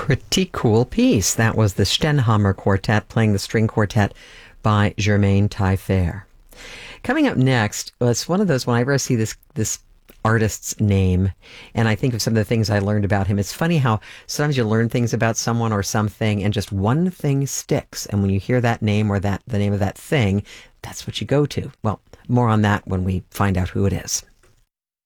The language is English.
Pretty cool piece. That was the Stenhammer Quartet playing the string quartet by Germain Taillefer. Coming up next, it's one of those, whenever I see this artist's name and I think of some of the things I learned about him, it's funny how sometimes you learn things about someone or something and just one thing sticks. And when you hear that name or the name of that thing, that's what you go to. Well, more on that when we find out who it is.